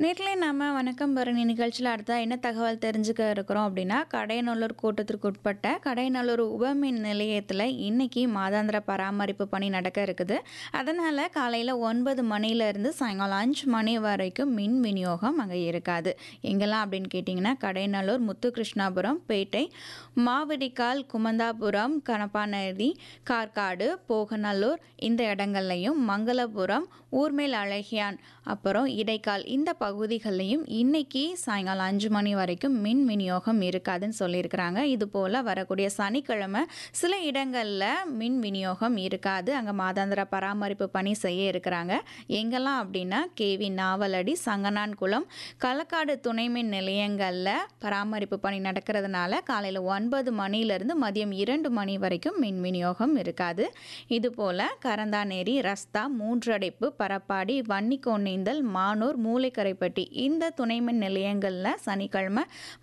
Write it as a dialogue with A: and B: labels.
A: நேர்ல நாம வணக்கம் பரணி நிகழ்ச்சியில் அடுத்தா என்ன தகவல் தெரிஞ்சுக்க இருக்கிறோம் அப்படின்னா, கடையநல்லூர் கோட்டத்திற்கு உட்பட்ட கடையநல்லூர் உபமின் நிலையத்தில் இன்னைக்கு மாதாந்திர பராமரிப்பு பணி நடக்க இருக்குது. அதனால் காலையில் 9 மணிலேருந்து சாயங்காலம் 5 மணி வரைக்கும் மின் விநியோகம் அங்கே இருக்காது. எங்கெல்லாம் அப்படின்னு கேட்டிங்கன்னா, கடையநல்லூர், முத்துகிருஷ்ணாபுரம், பேட்டை, மாவடிக்கால், குமந்தாபுரம், கணப்பாநதி, கார்காடு, போகநல்லூர் இந்த இடங்கள்லையும், மங்களபுரம், ஊர்மேல் அழகியான், அப்புறம் இடைக்கால் இந்த பகுதிகள்லையும் இன்னைக்கு சாயங்காலம் 5 மணி வரைக்கும் மின் விநியோகம் இருக்காதுன்னு சொல்லியிருக்கிறாங்க. இது போல் வரக்கூடிய சனிக்கிழமை சில இடங்களில் மின் விநியோகம் இருக்காது. அங்கே மாதாந்திர பராமரிப்பு பணி செய்ய இருக்கிறாங்க. எங்கெல்லாம் அப்படின்னா, கேவி நாவலடி, சங்கனான்குளம், களக்காடு துணை மின் நிலையங்களில் பராமரிப்பு பணி நடக்கிறதுனால காலையில் 9 மணிலேருந்து மதியம் 2 மணி வரைக்கும் மின் விநியோகம் இருக்காது. இதுபோல் கரந்தானேரி, ரஸ்தா, மூன்றடைப்பு, பரப்பாடி, வன்னிக்கோணேந்தல், மானூர், மூளைக்கரைப்பட்டி இந்த துணை மின் நிலையங்களில் சனிக்கிழமை